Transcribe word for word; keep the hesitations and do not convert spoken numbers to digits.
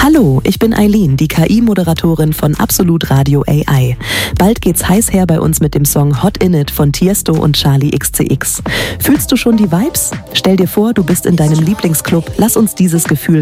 Hallo, ich bin Eileen, die K I-Moderatorin von Absolut Radio A I. Bald geht's heiß her bei uns mit dem Song Hot In It von Tiesto und Charlie X C X. Fühlst du schon die Vibes? Stell dir vor, du bist in deinem Lieblingsclub. Lass uns dieses Gefühl